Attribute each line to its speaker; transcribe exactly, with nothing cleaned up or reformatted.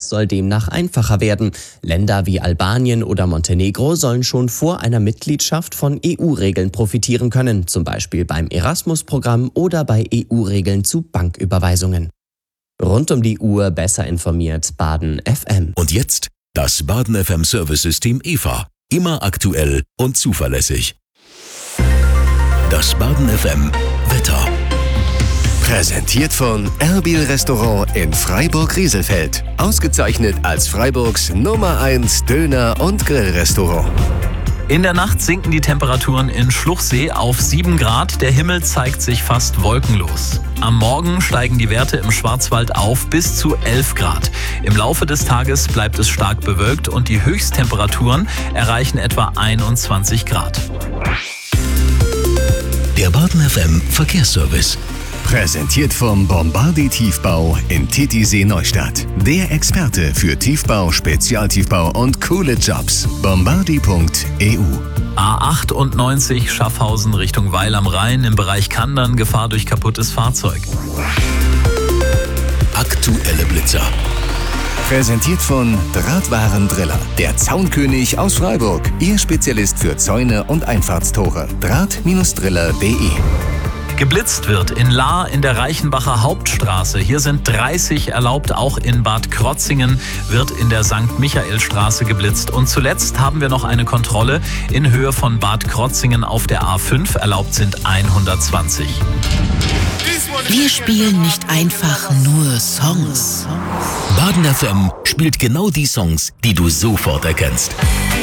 Speaker 1: Das soll demnach einfacher werden. Länder wie Albanien oder Montenegro sollen schon vor einer Mitgliedschaft von E U-Regeln profitieren können, zum Beispiel beim Erasmus-Programm oder bei E U-Regeln zu Banküberweisungen. Rund um die Uhr besser informiert Baden F M.
Speaker 2: Und jetzt das Baden F M Service-System E V A. Immer aktuell und zuverlässig. Das Baden F M Wetter.
Speaker 3: Präsentiert von Erbil Restaurant in Freiburg-Rieselfeld. Ausgezeichnet als Freiburgs Nummer eins Döner- und Grillrestaurant.
Speaker 4: In der Nacht sinken die Temperaturen in Schluchsee auf sieben Grad. Der Himmel zeigt sich fast wolkenlos. Am Morgen steigen die Werte im Schwarzwald auf bis zu elf Grad. Im Laufe des Tages bleibt es stark bewölkt und die Höchsttemperaturen erreichen etwa einundzwanzig Grad.
Speaker 2: Der Baden F M Verkehrsservice.
Speaker 3: Präsentiert vom Bombardi Tiefbau in Titisee Neustadt. Der Experte für Tiefbau, Spezialtiefbau und coole Jobs. bombardi punkt e u.
Speaker 4: A achtundneunzig Schaffhausen Richtung Weil am Rhein im Bereich Kandern, Gefahr durch kaputtes Fahrzeug.
Speaker 2: Aktuelle Blitzer.
Speaker 3: Präsentiert von Drahtwaren Driller. Der Zaunkönig aus Freiburg. Ihr Spezialist für Zäune und Einfahrtstore. Draht Driller punkt de.
Speaker 4: Geblitzt wird in Lahr in der Reichenbacher Hauptstraße. Hier sind dreißig erlaubt. Auch in Bad Krotzingen wird in der Sankt Michaelstraße geblitzt. Und zuletzt haben wir noch eine Kontrolle in Höhe von Bad Krotzingen auf der A fünf. Erlaubt sind hundertzwanzig.
Speaker 5: Wir spielen nicht einfach nur Songs.
Speaker 2: Baden F M spielt genau die Songs, die du sofort erkennst.